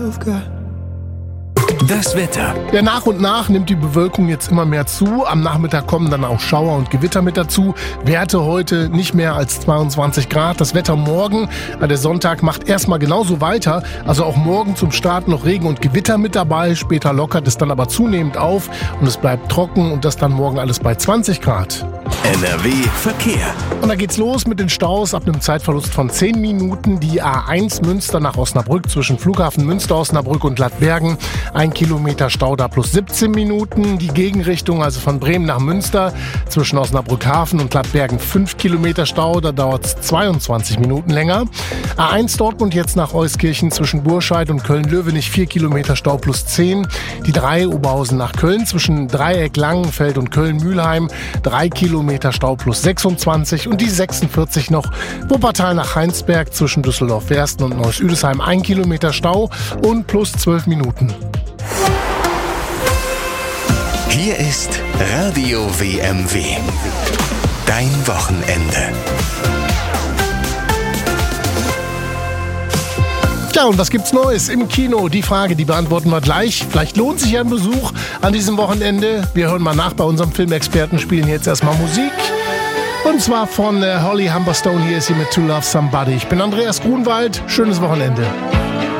I've got. Das Wetter. Ja, nach und nach nimmt die Bewölkung jetzt immer mehr zu. Am Nachmittag kommen dann auch Schauer und Gewitter mit dazu. Werte heute nicht mehr als 22 Grad. Das Wetter morgen, der Sonntag, macht erstmal genauso weiter. Also auch morgen zum Start noch Regen und Gewitter mit dabei. Später lockert es dann aber zunehmend auf und es bleibt trocken und das dann morgen alles bei 20 Grad. NRW Verkehr. Und da geht's los mit den Staus ab einem Zeitverlust von 10 Minuten. Die A1 Münster nach Osnabrück zwischen Flughafen Münster, Osnabrück und Lattbergen. 1 Kilometer Stau da plus 17 Minuten. Die Gegenrichtung, also von Bremen nach Münster zwischen Osnabrück Hafen und Lattbergen 5 Kilometer Stau. Da dauert's 22 Minuten länger. A1 Dortmund jetzt nach Euskirchen zwischen Burscheid und Köln-Löwenich 4 Kilometer Stau plus 10. Die 3 Oberhausen nach Köln zwischen Dreieck Langenfeld und Köln-Mühlheim 3 Kilometer Stau plus 26 und die 46 noch Wuppertal nach Heinsberg zwischen Düsseldorf-Wersten und Neuss-Üdesheim 1 Kilometer Stau und plus 12 Minuten. Hier ist Radio WMW. Dein Wochenende. Ja, und was gibt's Neues im Kino? Die Frage, die beantworten wir gleich. Vielleicht lohnt sich ja ein Besuch an diesem Wochenende. Wir hören mal nach bei unserem Filmexperten, spielen jetzt erstmal Musik. Und zwar von Holly Humberstone. Hier ist sie mit To Love Somebody. Ich bin Andreas Grunwald. Schönes Wochenende.